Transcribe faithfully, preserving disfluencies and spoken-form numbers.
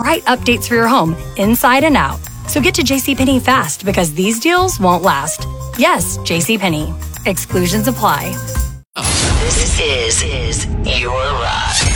right updates for your home, inside and out. So get to JCPenney fast because these deals won't last. Yes, JCPenney. Exclusions apply. This is, is Your Ride.